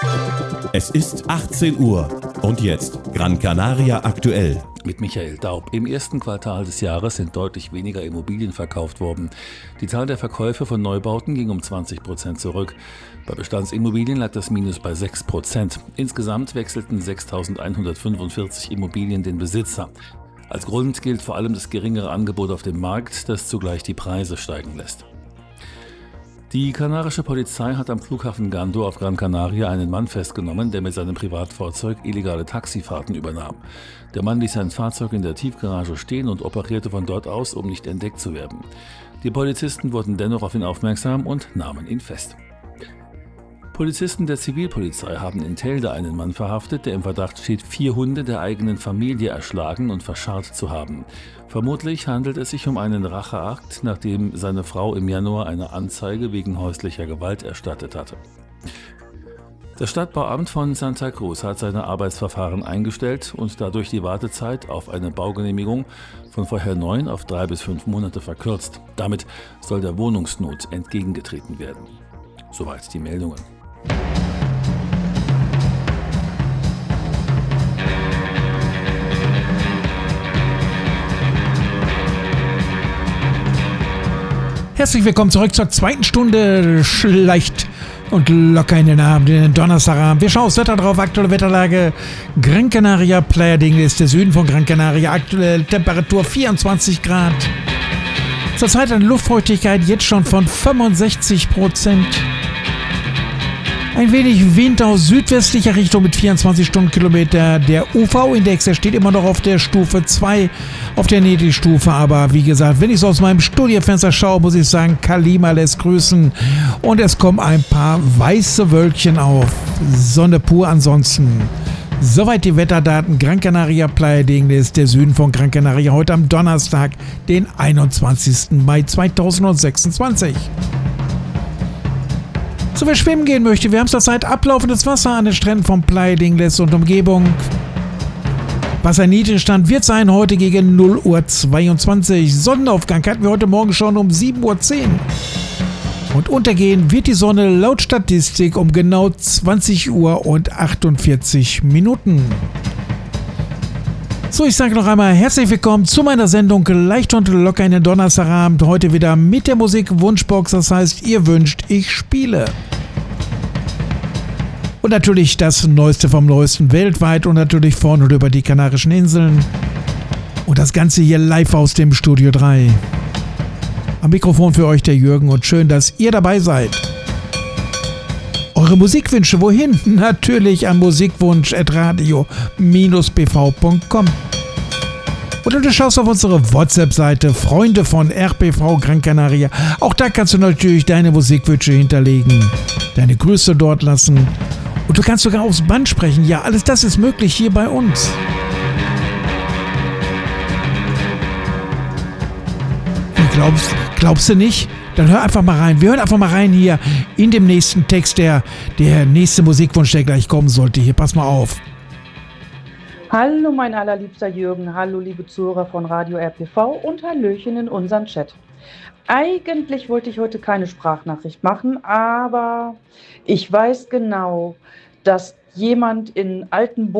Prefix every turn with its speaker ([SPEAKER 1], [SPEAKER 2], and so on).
[SPEAKER 1] Es ist 18 Uhr und jetzt Gran Canaria aktuell.
[SPEAKER 2] Mit Michael Daub. Im ersten Quartal des Jahres sind deutlich weniger Immobilien verkauft worden. Die Zahl der Verkäufe von Neubauten ging um 20% zurück. Bei Bestandsimmobilien lag das Minus bei 6%. Insgesamt wechselten 6.145 Immobilien den Besitzer. Als Grund gilt vor allem das geringere Angebot auf dem Markt, das zugleich die Preise steigen lässt. Die kanarische Polizei hat am Flughafen Gando auf Gran Canaria einen Mann festgenommen, der mit seinem Privatfahrzeug illegale Taxifahrten übernahm. Der Mann ließ sein Fahrzeug in der Tiefgarage stehen und operierte von dort aus, um nicht entdeckt zu werden. Die Polizisten wurden dennoch auf ihn aufmerksam und nahmen ihn fest. Polizisten der Zivilpolizei haben in Telde einen Mann verhaftet, der im Verdacht steht, 4 Hunde der eigenen Familie erschlagen und verscharrt zu haben. Vermutlich handelt es sich um einen Racheakt, nachdem seine Frau im Januar eine Anzeige wegen häuslicher Gewalt erstattet hatte. Das Stadtbauamt von Santa Cruz hat seine Arbeitsverfahren eingestellt und dadurch die Wartezeit auf eine Baugenehmigung von vorher 9 auf 3 bis 5 Monate verkürzt. Damit soll der Wohnungsnot entgegengetreten werden. Soweit die Meldungen.
[SPEAKER 3] Herzlich willkommen zurück zur zweiten Stunde leicht und locker in den Abend, in den Donnerstagabend. Wir schauen aufs Wetter drauf, aktuelle Wetterlage. Gran Canaria, Playa de Ingles, der Süden von Gran Canaria, aktuelle Temperatur 24 Grad. Zurzeit eine Luftfeuchtigkeit jetzt schon von 65%. Ein wenig Wind aus südwestlicher Richtung mit 24 Stundenkilometer. Der UV-Index, der steht immer noch auf der Stufe 2, auf der Niedrigstufe. Aber wie gesagt, wenn ich so aus meinem Studiofenster schaue, muss ich sagen, Kalima lässt grüßen. Und es kommen ein paar weiße Wölkchen auf. Sonne pur ansonsten. Soweit die Wetterdaten. Gran Canaria, Playa de Ingles, der Süden von Gran Canaria, heute am Donnerstag, den 21. Mai 2026. So, wer schwimmen gehen möchte, wir haben zurzeit ablaufendes Wasser an den Stränden von Playa de Ingles und Umgebung. Wasserniedrigstand wird sein heute gegen 0:22 Uhr. Sonnenaufgang hatten wir heute Morgen schon um 7:10 Uhr. Und untergehen wird die Sonne laut Statistik um genau 20:48 Uhr. So, ich sage noch einmal herzlich willkommen zu meiner Sendung Leicht und locker in den Donnerstagabend. Heute wieder mit der Musik Wunschbox, das heißt, ihr wünscht, ich spiele. Und natürlich das Neueste vom Neuesten weltweit und natürlich vorne und über die Kanarischen Inseln. Und das Ganze hier live aus dem Studio 3. Am Mikrofon für euch der Jürgen und schön, dass ihr dabei seid. Eure Musikwünsche, wohin? Natürlich an musikwunsch@radio-bv.com. Oder du schaust auf unsere WhatsApp-Seite Freunde von RBV Gran Canaria. Auch da kannst du natürlich deine Musikwünsche hinterlegen, deine Grüße dort lassen. Und du kannst sogar aufs Band sprechen. Ja, alles das ist möglich hier bei uns. Glaubst du nicht? Dann hör einfach mal rein. Wir hören einfach mal rein hier in dem nächsten Text, der nächste Musikwunsch, der gleich kommen sollte. Hier, pass mal auf.
[SPEAKER 4] Hallo mein allerliebster Jürgen, hallo liebe Zuhörer von Radio RPV und Hallöchen in unseren Chat. Eigentlich wollte ich heute keine Sprachnachricht machen, aber ich weiß genau, dass jemand in Altenboden